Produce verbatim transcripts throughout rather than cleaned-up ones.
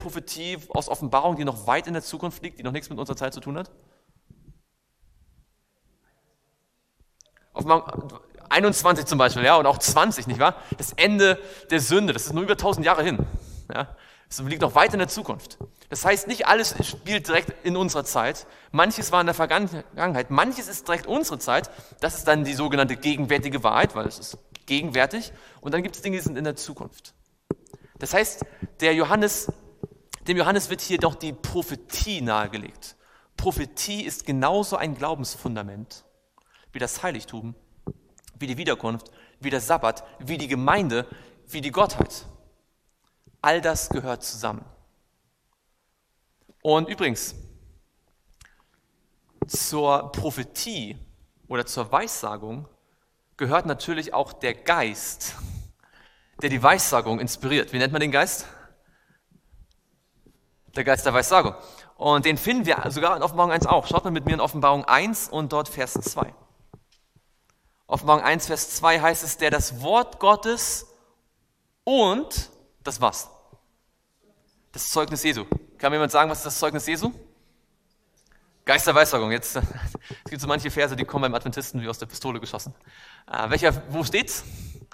Prophetie aus Offenbarung, die noch weit in der Zukunft liegt, die noch nichts mit unserer Zeit zu tun hat? Offenbarung einundzwanzig zum Beispiel, ja, und auch zwanzig, nicht wahr? Das Ende der Sünde, das ist nur über tausend Jahre hin. Ja? Das liegt noch weit in der Zukunft. Das heißt, nicht alles spielt direkt in unserer Zeit. Manches war in der Vergangenheit, manches ist direkt unsere Zeit. Das ist dann die sogenannte gegenwärtige Wahrheit, weil es ist gegenwärtig. Und dann gibt es Dinge, die sind in der Zukunft. Das heißt, der Johannes, dem Johannes wird hier doch die Prophetie nahegelegt. Prophetie ist genauso ein Glaubensfundament wie das Heiligtum, wie die Wiederkunft, wie der Sabbat, wie die Gemeinde, wie die Gottheit. All das gehört zusammen. Und übrigens, zur Prophetie oder zur Weissagung gehört natürlich auch der Geist, der die Weissagung inspiriert. Wie nennt man den Geist? Der Geist der Weissagung. Und den finden wir sogar in Offenbarung eins auch. Schaut mal mit mir in Offenbarung eins und dort Vers zwei. Offenbarung eins, Vers zwei heißt es, der das Wort Gottes und das was? Das Zeugnis Jesu. Kann mir jemand sagen, was ist das Zeugnis Jesu? Geist der Weissagung. Jetzt, es gibt so manche Verse, die kommen beim Adventisten wie aus der Pistole geschossen. Äh, welcher, wo steht's?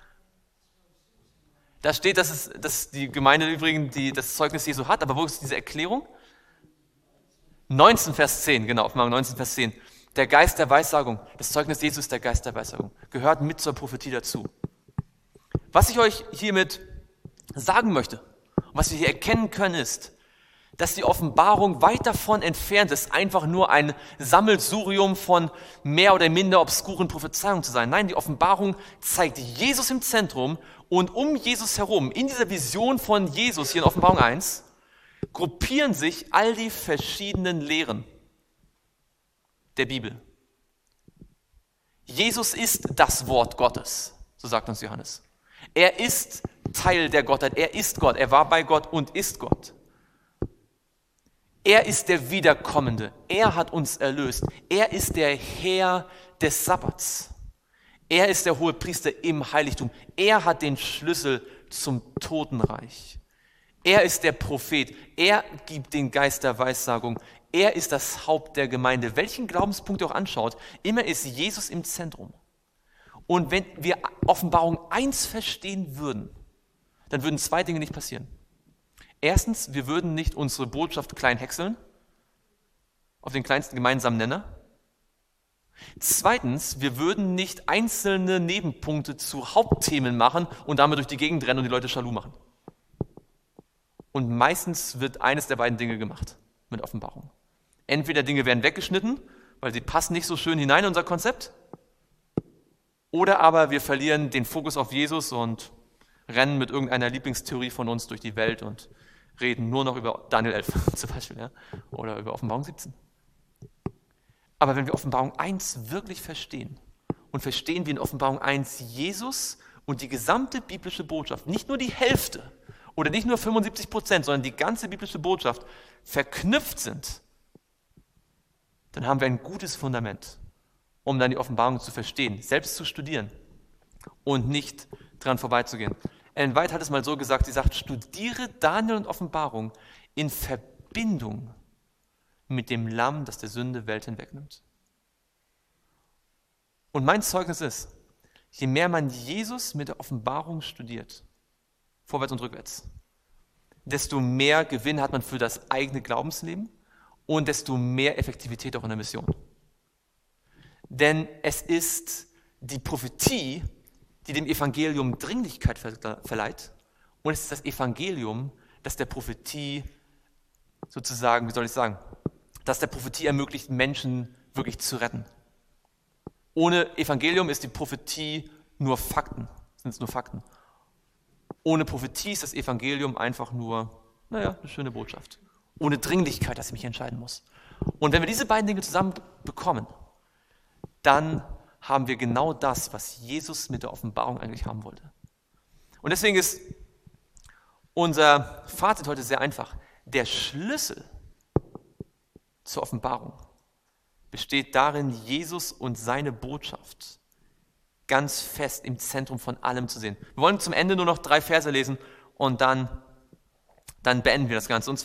Da steht, dass, es, dass die Gemeinde übrigens die, das Zeugnis Jesu hat, aber wo ist diese Erklärung? neunzehn, Vers zehn, genau, Offenbarung neunzehn, Vers zehn. Der Geist der Weissagung, das Zeugnis Jesu ist der Geist der Weissagung, gehört mit zur Prophetie dazu. Was ich euch hiermit sagen möchte, und was wir hier erkennen können, ist, dass die Offenbarung weit davon entfernt ist, einfach nur ein Sammelsurium von mehr oder minder obskuren Prophezeiungen zu sein. Nein, die Offenbarung zeigt Jesus im Zentrum und um Jesus herum, in dieser Vision von Jesus hier in Offenbarung eins, gruppieren sich all die verschiedenen Lehren der Bibel. Jesus ist das Wort Gottes, so sagt uns Johannes. Er ist Teil der Gottheit, er ist Gott, er war bei Gott und ist Gott. Er ist der Wiederkommende, er hat uns erlöst, er ist der Herr des Sabbats. Er ist der Hohepriester im Heiligtum, er hat den Schlüssel zum Totenreich. Er ist der Prophet, er gibt den Geist der Weissagung, er ist das Haupt der Gemeinde. Welchen Glaubenspunkt ihr auch anschaut, immer ist Jesus im Zentrum. Und wenn wir Offenbarung eins verstehen würden, dann würden zwei Dinge nicht passieren. Erstens, wir würden nicht unsere Botschaft klein häckseln, auf den kleinsten gemeinsamen Nenner. Zweitens, wir würden nicht einzelne Nebenpunkte zu Hauptthemen machen und damit durch die Gegend rennen und die Leute Schalu machen. Und meistens wird eines der beiden Dinge gemacht mit Offenbarung. Entweder Dinge werden weggeschnitten, weil sie passen nicht so schön hinein in unser Konzept, oder aber wir verlieren den Fokus auf Jesus und rennen mit irgendeiner Lieblingstheorie von uns durch die Welt und reden nur noch über Daniel elf zum Beispiel, ja? Oder über Offenbarung siebzehn. Aber wenn wir Offenbarung eins wirklich verstehen und verstehen wir in Offenbarung eins Jesus und die gesamte biblische Botschaft, nicht nur die Hälfte oder nicht nur fünfundsiebzig Prozent, sondern die ganze biblische Botschaft verknüpft sind, dann haben wir ein gutes Fundament, um dann die Offenbarung zu verstehen, selbst zu studieren und nicht dran vorbeizugehen. Ellen White hat es mal so gesagt, sie sagt, studiere Daniel und Offenbarung in Verbindung mit dem Lamm, das der Sünde Welt hinwegnimmt. Und mein Zeugnis ist, je mehr man Jesus mit der Offenbarung studiert, vorwärts und rückwärts, desto mehr Gewinn hat man für das eigene Glaubensleben und desto mehr Effektivität auch in der Mission. Denn es ist die Prophetie, die dem Evangelium Dringlichkeit verleiht, und es ist das Evangelium, das der Prophetie sozusagen, wie soll ich sagen, das der Prophetie ermöglicht, Menschen wirklich zu retten. Ohne Evangelium ist die Prophetie nur Fakten, sind es nur Fakten. Ohne Prophetie ist das Evangelium einfach nur, naja, eine schöne Botschaft. Ohne Dringlichkeit, dass ich mich entscheiden muss. Und wenn wir diese beiden Dinge zusammen bekommen, dann haben wir genau das, was Jesus mit der Offenbarung eigentlich haben wollte. Und deswegen ist unser Fazit heute sehr einfach. Der Schlüssel zur Offenbarung besteht darin, Jesus und seine Botschaft ganz fest im Zentrum von allem zu sehen. Wir wollen zum Ende nur noch drei Verse lesen und dann dann beenden wir das Ganze. Und